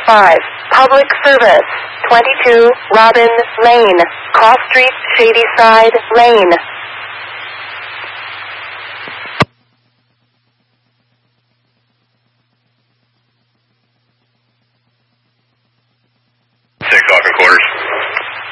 5. Public service. 22, Robin Lane. Cross Street, Shadyside Lane.